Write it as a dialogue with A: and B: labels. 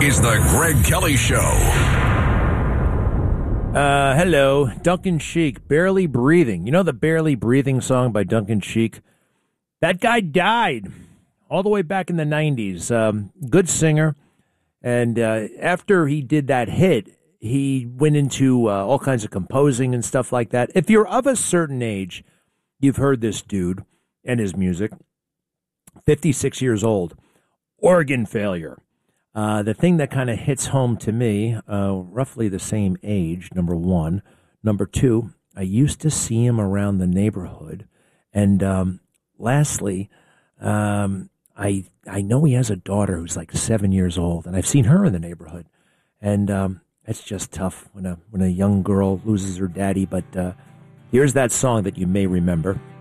A: is the Greg Kelly Show.
B: Hello, Duncan Sheik, Barely Breathing. You know the Barely Breathing song by Duncan Sheik? That guy died all the way back in the 90s. Good singer. And after he did that hit, he went into all kinds of composing and stuff like that. If you're of a certain age, you've heard this dude and his music. 56 years old. Organ failure. The thing that kind of hits home to me, roughly the same age, number one. Number two, I used to see him around the neighborhood. And lastly, I know he has a daughter who's like 7 years old, and I've seen her in the neighborhood. And it's just tough when a young girl loses her daddy. But here's that song that you may remember.